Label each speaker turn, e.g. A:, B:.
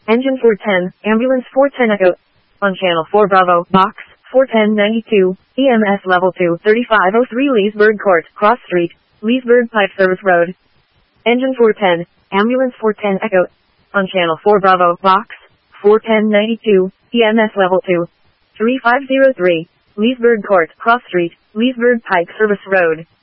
A: Engine 410, Ambulance 410 Echo. On Channel 4 Bravo, Box 41092, EMS Level 2, 3503 Leesburg Court, Cross Street, Leesburg Pike Service Road. Engine 410, Ambulance 410 Echo. On Channel 4 Bravo, Box 41092, EMS Level 2, 3503, Leesburg Court, Cross Street, Leesburg Pike Service Road.